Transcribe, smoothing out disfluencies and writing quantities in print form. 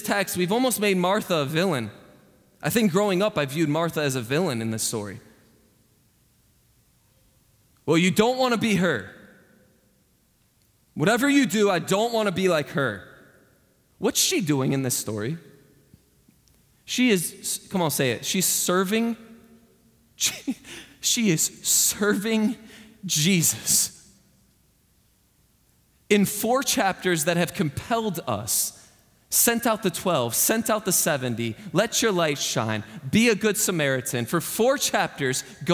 text, we've almost made Martha a villain. I think growing up, I viewed Martha as a villain in this story. Well, you don't want to be her. Whatever you do, I don't want to be like her. What's she doing in this story? She is, come on, say it. She's serving, she is serving Jesus. In 4 chapters that have compelled us, sent out the 12, sent out the 70, let your light shine, be a good Samaritan. For 4 chapters,